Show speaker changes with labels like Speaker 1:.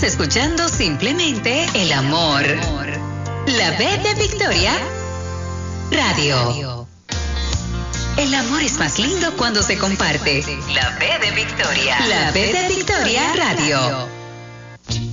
Speaker 1: escuchando simplemente el amor. La B de Victoria Radio. El amor es más lindo cuando se comparte. La B de Victoria. La B de Victoria Radio.